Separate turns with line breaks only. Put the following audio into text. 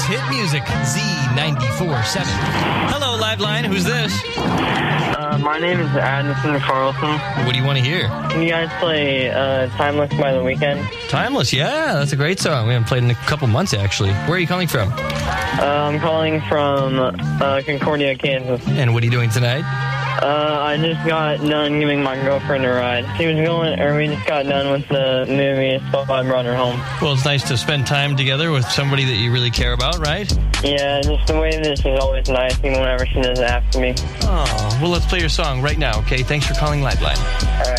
hit music, Z94.7. Hello, Liveline. Who's this?
My name is Addison Carlson.
What do you want to hear?
Can you guys play Timeless by The Weeknd?
Timeless, yeah. That's a great song. We haven't played in a couple months, actually. Where are you calling from?
I'm calling from Concordia, Kansas.
And what are you doing tonight?
I just got done giving my girlfriend a ride. We just got done with the movie, so I brought her home.
Well, it's nice to spend time together with somebody that you really care about, right?
Yeah, just the way that she's always nice, even whenever she doesn't ask me.
Oh, well, let's play your song right now, okay? Thanks for calling Liveline.
All right.